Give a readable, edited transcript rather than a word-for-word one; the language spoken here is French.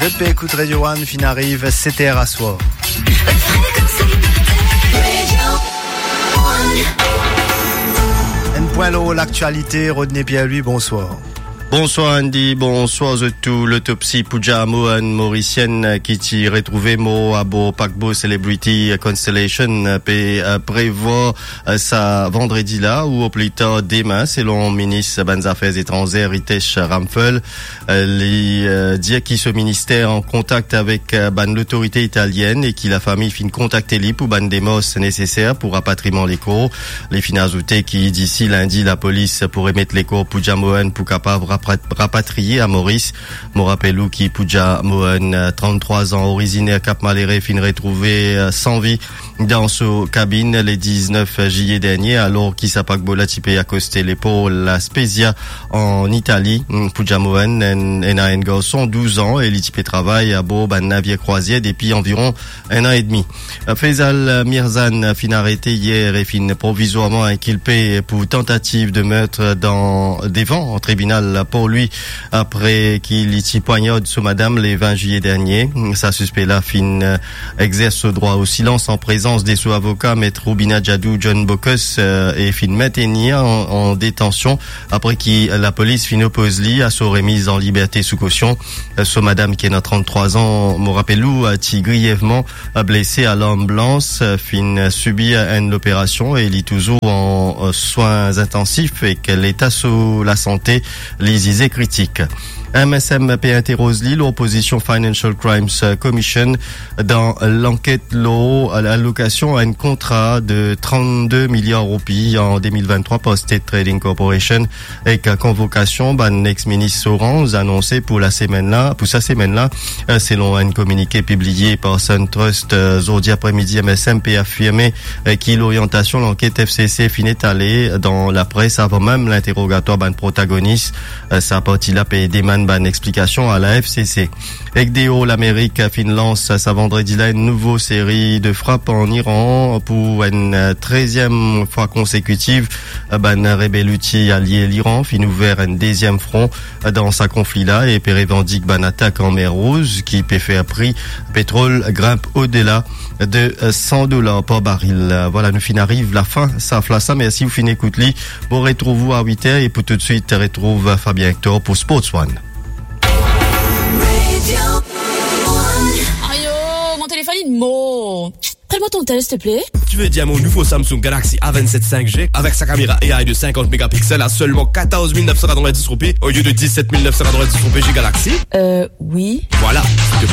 Good Pay, écoute Radio One, fin arrive, CTR à soir. Un point là, l'actualité, Rodney Pierre-Louis, bonsoir. Bonsoir Andy, bonsoir à tout. L'autopsie Puja Mohan mauricienne qui t'y retrouvé mo abo Pakbo Celebrity Constellation prévoit ça vendredi là ou au plus tard demain selon ministre des Affaires étrangères Ritesh Ramphel. Les dire qui ce ministère en contact avec l'autorité italienne et qui la famille fin contacter lui pour ban des mosses nécessaires pour rapatriement les corps. Les fins ajouté qui d'ici lundi la police pourrait mettre les corps Puja Mohan pour capable rapatrié à Maurice. Mo rappelou qui Puja Mohan, 33 ans, originaire Cap Maléré, fin retrouvé sans vie dans sa cabine le 19 juillet dernier, alors qu'il s'apagbola typé accosté l'épaule la Spezia en Italie. Puja Mohan a un garçon 12 ans et il typé travail à bord d'un navire croisière depuis environ 1 an et demi. Faisal Mirzan fin arrêté hier et fin provisoirement inculpé pour tentative de meurtre devant en tribunal pour lui après qu'il y poignarde sous madame le 20 juillet dernier. Sa suspect là fin exerce ce droit au silence en présence des sous-avocats maître Rubina Jadou John Bocus et fin maintenir en détention après que la police fin oppose lui à sa remise en liberté sous caution. Ce madame qui est dans 33 ans, me rappelou, a été grièvement blessé à l'ambulance, fin subi une opération et il est toujours en soins intensifs et que l'état sous la santé les critiques. MSMP interrose l'opposition Financial Crimes Commission dans l'enquête à l'allocation à un contrat de 32 milliards roupies en 2023 par State Trading Corporation avec convocation ex-ministre Orange annoncé pour sa semaine-là, selon un communiqué publié par SunTrust aujourd'hui après-midi. MSMP a affirmé qu'il l'orientation l'enquête FCC fin étalée dans la presse avant même l'interrogatoire protagoniste. Sa partie là demande une explication à la FCC. ECDO, l'Amérique lance sa vendredi là une nouvelle série de frappes en Iran pour une 13e fois consécutive. Rebelluti allié l'Iran fin ouvert un deuxième front dans sa conflit là et revendique une attaque en mer Rouge qui peut faire prix pétrole grimpe au-delà de $100 par baril. Voilà, nous fin arrive la fin. Ça fla ça. Merci, vous fin écoute li. Bon, retrouve-vous à 8h et pour tout de suite, retrouve Fabien Hector pour Sports One. Aïe, mon téléphone il monte. Prends-moi ton tel, s'il te plaît. Tu veux dire mon nouveau Samsung Galaxy A27 5G avec sa caméra AI de 50 mégapixels à seulement 14 990 roupies au lieu de 17 990 roupies chez Galaxy? Oui. Voilà. De